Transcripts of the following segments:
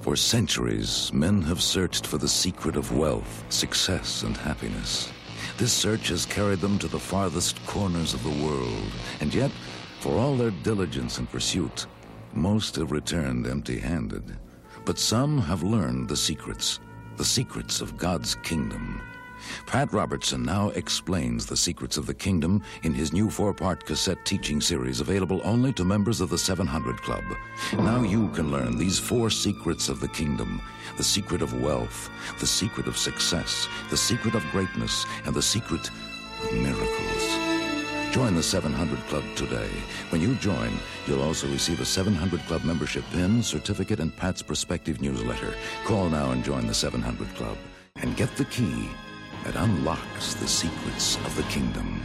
For centuries, men have searched for the secret of wealth, success, and happiness. This search has carried them to the farthest corners of the world, and yet, for all their diligence and pursuit, most have returned empty-handed. But some have learned the secrets of God's kingdom. Pat Robertson now explains the secrets of the kingdom in his new 4-part cassette teaching series available only to members of the 700 Club. Now you can learn these 4 secrets of the kingdom: the secret of wealth, the secret of success, the secret of greatness, and the secret of miracles. Join the 700 Club today. When you join, you'll also receive a 700 Club membership pin, certificate, and Pat's Perspective newsletter. Call now and join the 700 Club and get the key that unlocks the secrets of the kingdom.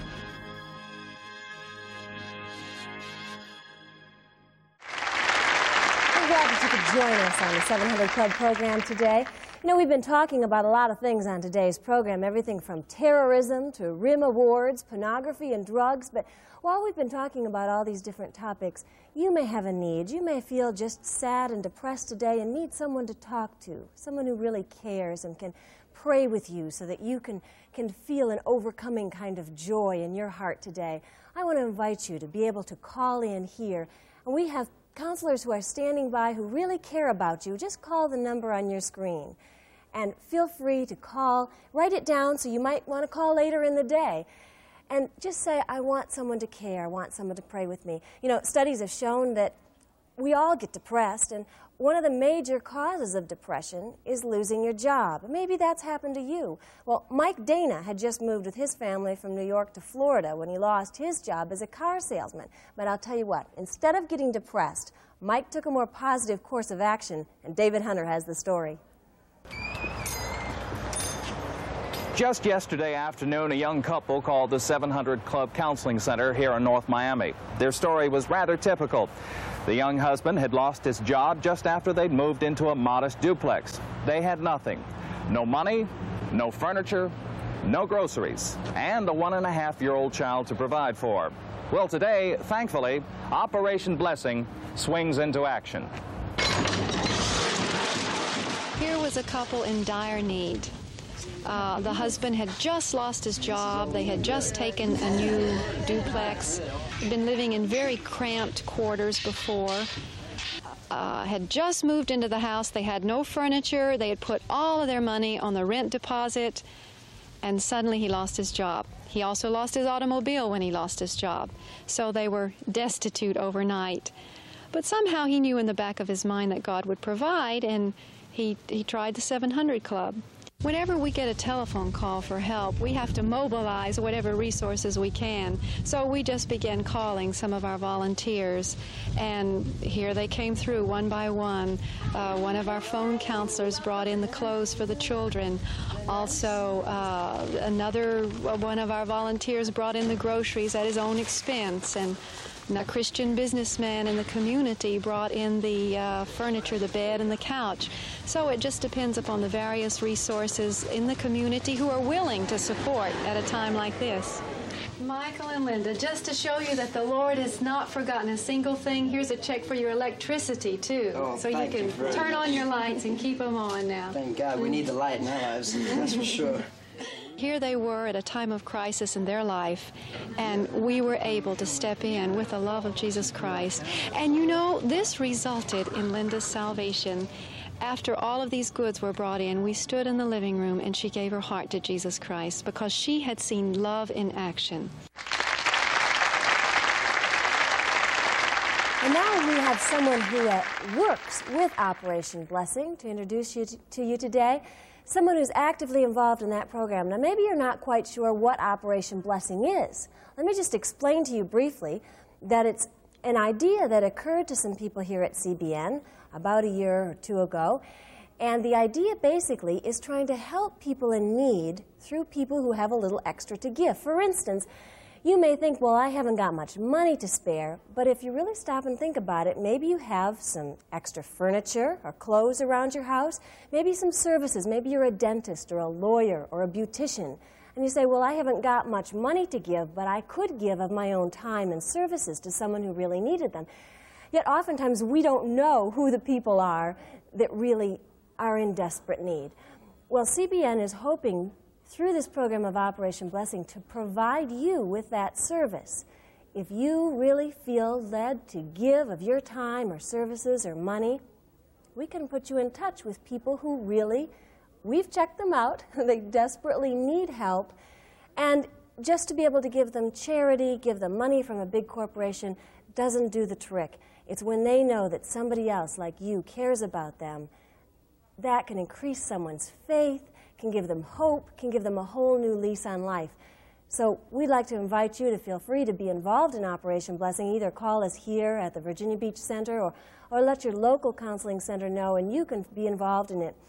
We're glad that you could join us on the 700 Club program today. You know, we've been talking about a lot of things on today's program, everything from terrorism to RIM awards, pornography, and drugs. But while we've been talking about all these different topics, you may have a need. You may feel just sad and depressed today and need someone to talk to, someone who really cares and can pray with you so that you can feel an overcoming kind of joy in your heart today. I want to invite you to be able to call in here. And we have counselors who are standing by who really care about you. Just call the number on your screen. And feel free to call. Write it down so you might want to call later in the day. And just say, I want someone to care. I want someone to pray with me. You know, studies have shown that we all get depressed, and one of the major causes of depression is losing your job. Maybe that's happened to you. Well, Mike Dana had just moved with his family from New York to Florida when he lost his job as a car salesman. But I'll tell you what, instead of getting depressed, Mike took a more positive course of action, and David Hunter has the story. Just yesterday afternoon, a young couple called the 700 Club Counseling Center here in North Miami. Their story was rather typical. The young husband had lost his job just after they'd moved into a modest duplex. They had nothing. No money, no furniture, no groceries, and a 1.5-year-old child to provide for. Well, today, thankfully, Operation Blessing swings into action. Here was a couple in dire need. The husband had just lost his job. They had just taken a new duplex. Had been living in very cramped quarters before. Had just moved into the house. They had no furniture. They had put all of their money on the rent deposit, and suddenly he lost his job. He also lost his automobile when he lost his job. So they were destitute overnight. But somehow he knew in the back of his mind that God would provide, and he tried the 700 Club. Whenever we get a telephone call for help, we have to mobilize whatever resources we can. So we just began calling some of our volunteers, and here they came through one by one. One of our phone counselors brought in the clothes for the children. Also, another one of our volunteers brought in the groceries at his own expense, and a Christian businessman in the community brought in the furniture, the bed, and the couch. So it just depends upon the various resources in the community who are willing to support at a time like this. Michael and Linda, just to show you that the Lord has not forgotten a single thing, here's a check for your electricity, too. Oh, so you can turn on your lights and keep them on now. Thank God. We need the light in our lives, that's for sure. Here they were at a time of crisis in their life, and we were able to step in with the love of Jesus Christ. And you know, this resulted in Linda's salvation. After all of these goods were brought in, we stood in the living room and she gave her heart to Jesus Christ because she had seen love in action. And now we have someone who works with Operation Blessing to introduce you to you today. Someone who's actively involved in that program. Now, maybe you're not quite sure what Operation Blessing is. Let me just explain to you briefly that it's an idea that occurred to some people here at CBN about a year or two ago. And the idea basically is trying to help people in need through people who have a little extra to give. For instance, you may think, well, I haven't got much money to spare, but if you really stop and think about it, maybe you have some extra furniture or clothes around your house, maybe some services, maybe you're a dentist or a lawyer or a beautician, and you say, well, I haven't got much money to give, but I could give of my own time and services to someone who really needed them. Yet oftentimes we don't know who the people are that really are in desperate need. Well, CBN is hoping through this program of Operation Blessing to provide you with that service. If you really feel led to give of your time or services or money, we can put you in touch with people who really, we've checked them out, they desperately need help, and just to be able to give them charity, give them money from a big corporation, doesn't do the trick. It's when they know that somebody else like you cares about them, that can increase someone's faith, can give them hope, can give them a whole new lease on life. So we'd like to invite you to feel free to be involved in Operation Blessing. Either call us here at the Virginia Beach Center or let your local counseling center know, and you can be involved in it.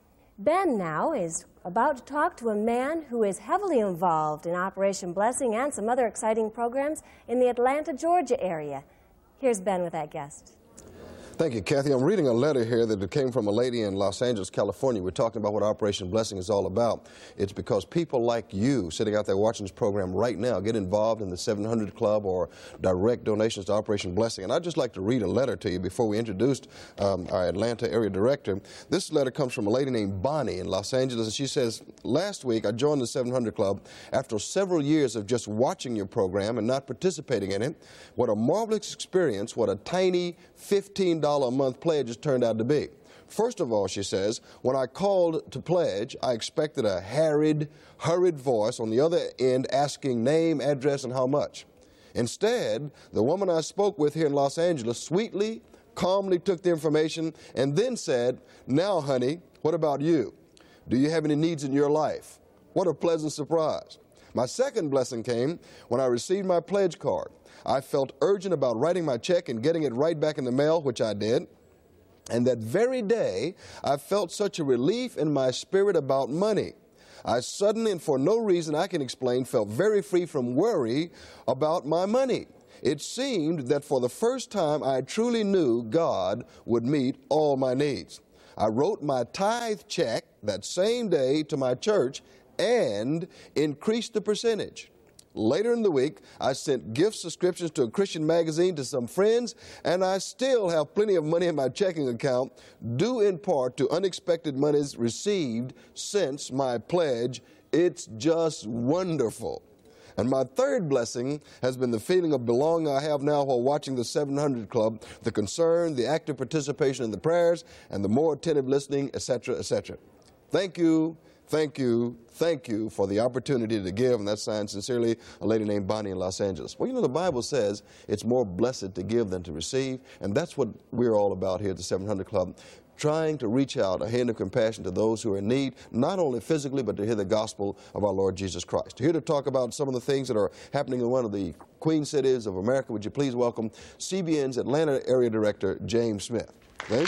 Ben now is about to talk to a man who is heavily involved in Operation Blessing and some other exciting programs in the Atlanta, Georgia area. Here's Ben with that guest. Thank you, Kathy. I'm reading a letter here that came from a lady in Los Angeles, California. We're talking about what Operation Blessing is all about. It's because people like you sitting out there watching this program right now get involved in the 700 Club or direct donations to Operation Blessing. And I'd just like to read a letter to you before we introduced our Atlanta area director. This letter comes from a lady named Bonnie in Los Angeles, and she says, last week I joined the 700 Club after several years of just watching your program and not participating in it. What a marvelous experience, what a tiny $15 a month pledge has turned out to be. First of all, she says, when I called to pledge, I expected a hurried voice on the other end asking name, address, and how much. Instead, the woman I spoke with here in Los Angeles sweetly, calmly took the information and then said, now, honey, what about you? Do you have any needs in your life? What a pleasant surprise. My second blessing came when I received my pledge card. I felt urgent about writing my check and getting it right back in the mail, which I did. And that very day, I felt such a relief in my spirit about money. I suddenly, and for no reason I can explain, felt very free from worry about my money. It seemed that for the first time, I truly knew God would meet all my needs. I wrote my tithe check that same day to my church and increased the percentage. Later in the week, I sent gift subscriptions to a Christian magazine to some friends, and I still have plenty of money in my checking account, due in part to unexpected monies received since my pledge. It's just wonderful. And my third blessing has been the feeling of belonging I have now while watching the 700 Club, the concern, the active participation in the prayers, and the more attentive listening, etc., etc. Thank you. Thank you, thank you for the opportunity to give, and that's signed sincerely, a lady named Bonnie in Los Angeles. Well, you know, the Bible says it's more blessed to give than to receive, and that's what we're all about here at the 700 Club, trying to reach out a hand of compassion to those who are in need, not only physically, but to hear the gospel of our Lord Jesus Christ. Here to talk about some of the things that are happening in one of the Queen cities of America, would you please welcome CBN's Atlanta Area Director, James Smith. James?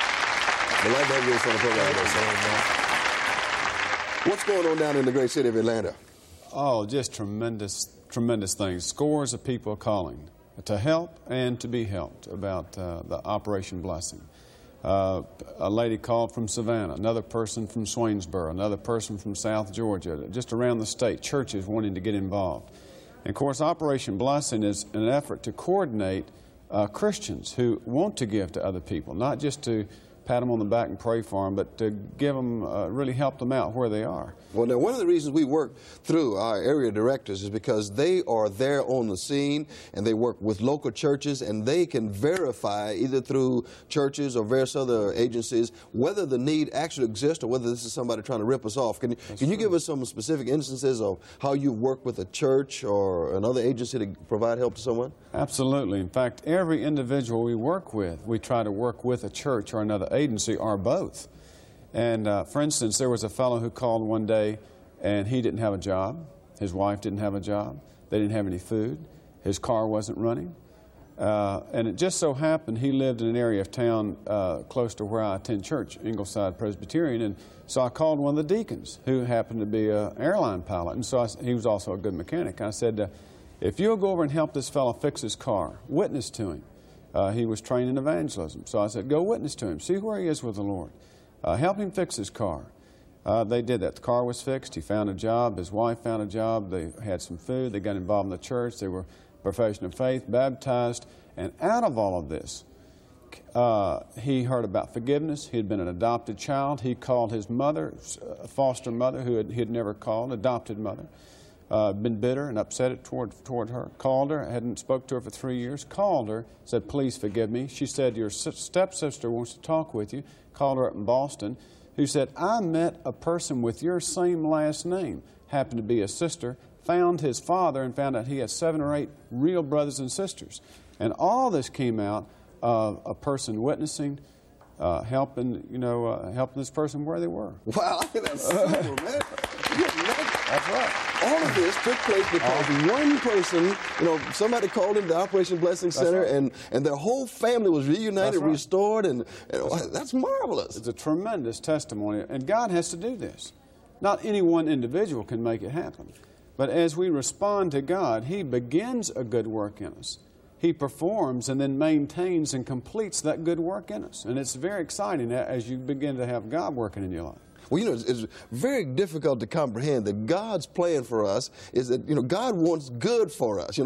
We're glad to have you on the program today. What's going on down in the great city of Atlanta? Oh, just tremendous things. Scores of people are calling to help and to be helped about the Operation Blessing. A lady called from Savannah, another person from Swainsboro, another person from South Georgia, just around the state, churches wanting to get involved. And of course, Operation Blessing is an effort to coordinate Christians who want to give to other people, not just to pat them on the back and pray for them, but to give them, really help them out where they are. Well, now, one of the reasons we work through our area directors is because they are there on the scene, and they work with local churches, and they can verify, either through churches or various other agencies, whether the need actually exists or whether this is somebody trying to rip us off. Can you give us some specific instances of how you work with a church or another agency to provide help to someone? Absolutely. In fact, every individual we work with, we try to work with a church or another agency or both. And for instance, there was a fellow who called one day and he didn't have a job. His wife didn't have a job. They didn't have any food. His car wasn't running. And it just so happened he lived in an area of town close to where I attend church, Ingleside Presbyterian. And so I called one of the deacons who happened to be an airline pilot. And so he was also a good mechanic. I said, if you'll go over and help this fellow fix his car, witness to him. He was trained in evangelism. So I said, go witness to him. See where he is with the Lord. Help him fix his car. They did that. The car was fixed. He found a job. His wife found a job. They had some food. They got involved in the church. They were profession of faith, baptized, And out of all of this, he heard about forgiveness. He had been an adopted child. He called his mother, foster mother, who he had never called, adopted mother, been bitter and upset toward her. Called her, hadn't spoke to her for 3 years. Called her, said, "Please forgive me." She said, "Your stepsister wants to talk with you." Called her up in Boston, who said, "I met a person with your same last name." Happened to be a sister. Found his father and found out he had 7 or 8 real brothers and sisters. And all this came out of a person witnessing, helping this person where they were. Wow, that's super, man. That's right. All of this took place because one person, somebody called into the Operation Blessing Center, right. and their whole family was reunited, right. restored, and that's marvelous. It's a tremendous testimony, and God has to do this. Not any one individual can make it happen. But as we respond to God, He begins a good work in us. He performs and then maintains and completes that good work in us. And it's very exciting as you begin to have God working in your life. Well, it's very difficult to comprehend that God's plan for us is that, God wants good for us.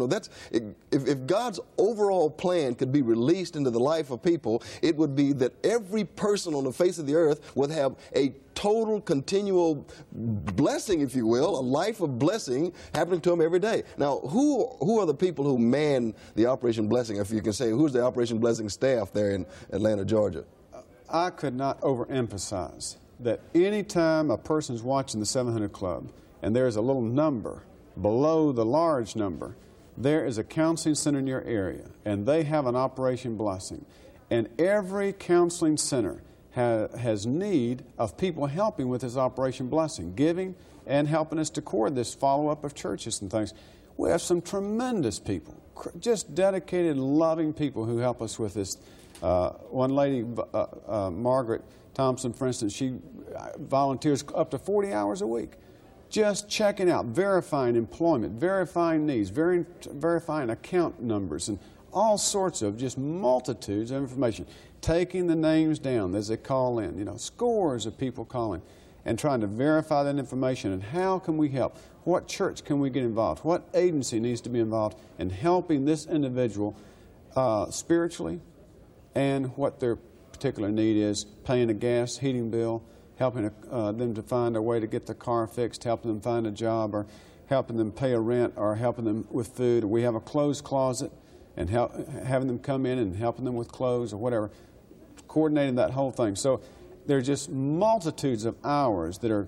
If God's overall plan could be released into the life of people, it would be that every person on the face of the earth would have a total, continual blessing, if you will, a life of blessing happening to them every day. Now, who are the people who man the Operation Blessing, if you can say, who's the Operation Blessing staff there in Atlanta, Georgia? I could not overemphasize that any time a person's watching the 700 Club and there's a little number below the large number, there is a counseling center in your area, and they have an Operation Blessing. And every counseling center has need of people helping with this Operation Blessing, giving and helping us to coordinate this follow-up of churches and things. We have some tremendous people, just dedicated, loving people who help us with this. One lady, Margaret Thompson, for instance, she volunteers up to 40 hours a week, just checking out, verifying employment, verifying needs, verifying account numbers, and all sorts of just multitudes of information, taking the names down as they call in, scores of people calling, and trying to verify that information. And how can we help? What church can we get involved? What agency needs to be involved in helping this individual spiritually, and what their particular need is, paying a gas, heating bill, helping them to find a way to get the car fixed, helping them find a job, or helping them pay a rent, or helping them with food. We have a clothes closet, and having them come in and helping them with clothes or whatever, coordinating that whole thing. So there are just multitudes of hours that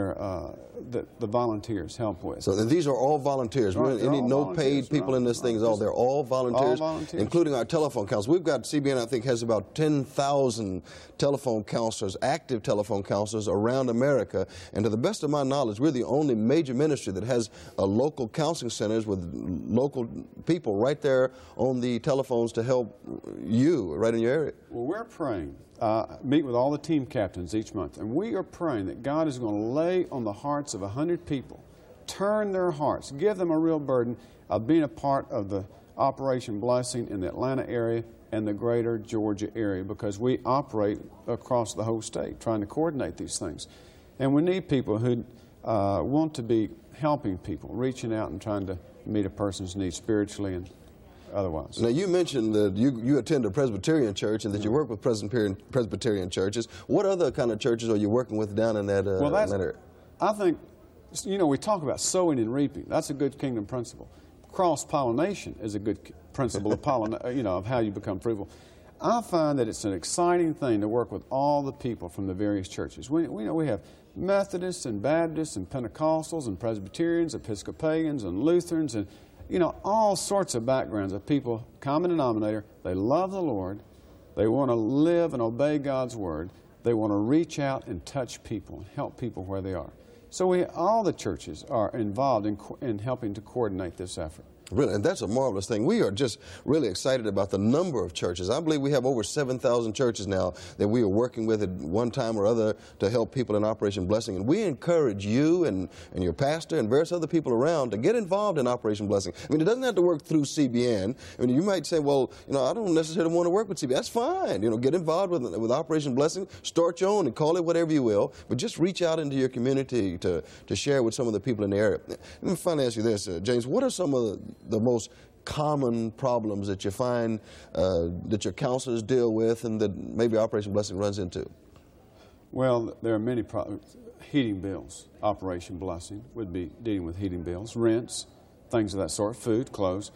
the volunteers help with. So these are all volunteers. Right, Any no paid people in this thing is all. They're all volunteers, including our telephone counselors. We've got, CBN, I think, has about 10,000 telephone counselors, active telephone counselors around America. And to the best of my knowledge, we're the only major ministry that has local counseling centers with local people right there on the telephones to help you right in your area. Well, we're praying. Meet with all the team captains each month, and we are praying that God is going to lay on the hearts of 100 people, turn their hearts, give them a real burden of being a part of the Operation Blessing in the Atlanta area and the greater Georgia area, because we operate across the whole state trying to coordinate these things. And we need people who want to be helping people, reaching out and trying to meet a person's needs spiritually and otherwise. Now, you mentioned that you attend a Presbyterian church and that you work with Presbyterian churches. What other kind of churches are you working with down in that, area? I think, we talk about sowing and reaping. That's a good kingdom principle. Cross-pollination is a good principle of of how you become fruitful. I find that it's an exciting thing to work with all the people from the various churches. We have Methodists and Baptists and Pentecostals and Presbyterians, Episcopalians and Lutherans, and all sorts of backgrounds of people, common denominator. They love the Lord. They want to live and obey God's Word. They want to reach out and touch people and help people where they are. So all the churches are involved in helping to coordinate this effort. Really, and that's a marvelous thing. We are just really excited about the number of churches. I believe we have over 7,000 churches now that we are working with at one time or other to help people in Operation Blessing. And we encourage you and your pastor and various other people around to get involved in Operation Blessing. I mean, it doesn't have to work through CBN. I mean, you might say, well, I don't necessarily want to work with CBN. That's fine. Get involved with Operation Blessing. Start your own and call it whatever you will. But just reach out into your community to share with some of the people in the area. Let me finally ask you this, James. What are some of the most common problems that you find that your counselors deal with and that maybe Operation Blessing runs into? Well, there are many problems. Heating bills. Operation Blessing would be dealing with heating bills, rents, things of that sort, food, clothes.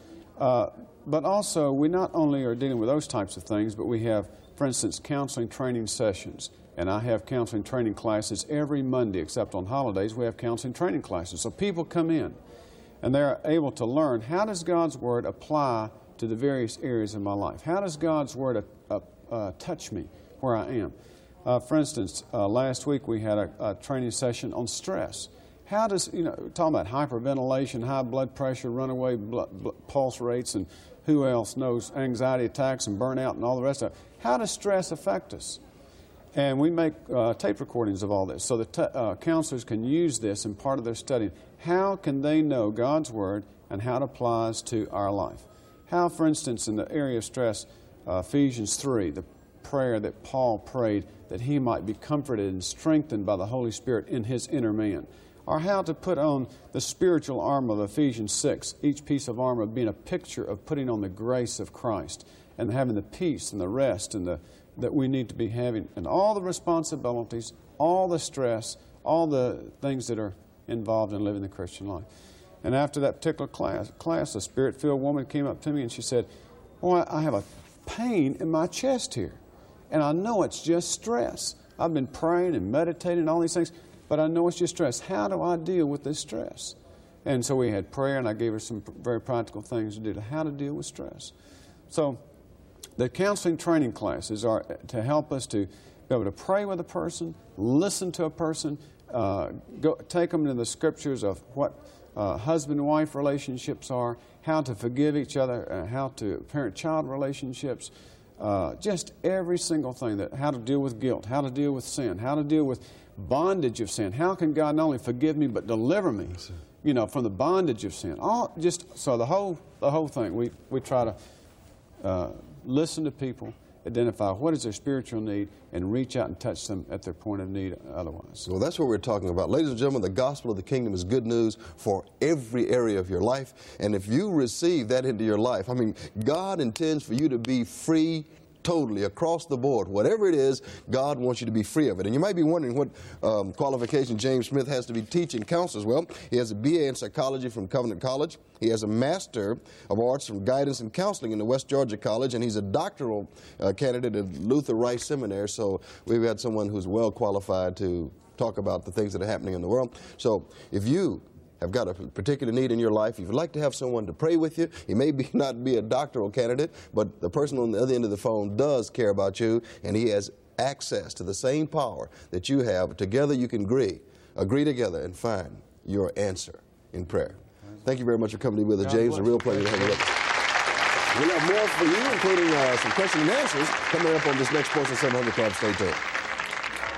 But also, we not only are dealing with those types of things, but we have, for instance, counseling training sessions. And I have counseling training classes every Monday, except on holidays, we have counseling training classes. So people come in, and they're able to learn, how does God's Word apply to the various areas of my life? How does God's Word touch me where I am? For instance, last week we had a training session on stress. How does, talking about hyperventilation, high blood pressure, runaway pulse rates, and who else knows, anxiety attacks and burnout and all the rest of it. How does stress affect us? And we make tape recordings of all this so that counselors can use this in part of their study. How can they know God's Word and how it applies to our life? How, for instance, in the area of stress, Ephesians 3, the prayer that Paul prayed that he might be comforted and strengthened by the Holy Spirit in his inner man. Or how to put on the spiritual armor of Ephesians 6, each piece of armor being a picture of putting on the grace of Christ and having the peace and the rest and that we need to be having, and all the responsibilities, all the stress, all the things that are involved in living the Christian life. And after that particular class, a Spirit-filled woman came up to me and she said, "Boy, I have a pain in my chest here, and I know it's just stress. I've been praying and meditating and all these things, but I know it's just stress. How do I deal with this stress?" And so we had prayer, and I gave her some very practical things to do to how to deal with stress. So the counseling training classes are to help us to be able to pray with a person, listen to a person, take them into the scriptures of what husband-wife relationships are, how to forgive each other, how to parent-child relationships, just every single thing, how to deal with guilt, how to deal with sin, how to deal with bondage of sin. How can God not only forgive me but deliver me, from the bondage of sin? So the whole thing. We try to listen to people, identify what is their spiritual need, and reach out and touch them at their point of need otherwise. Well, that's what we're talking about. Ladies and gentlemen, the gospel of the kingdom is good news for every area of your life. And if you receive that into your life, God intends for you to be free totally across the board. Whatever it is, God wants you to be free of it. And you might be wondering what qualification James Smith has to be teaching counselors. Well, he has a BA in psychology from Covenant College. He has a Master of Arts from Guidance and Counseling in the West Georgia College, and he's a doctoral candidate at Luther Rice Seminary. So we've had someone who's well qualified to talk about the things that are happening in the world. So if you have got a particular need in your life, if you'd like to have someone to pray with you, he may not be a doctoral candidate, but the person on the other end of the phone does care about you, and he has access to the same power that you have. Together you can agree together and find your answer in prayer. Thank you very much for coming with us, James. It's a real pleasure to have you with us. We'll have more for you, including some questions and answers, coming up on this next Sports at 700 Club. Stay tuned.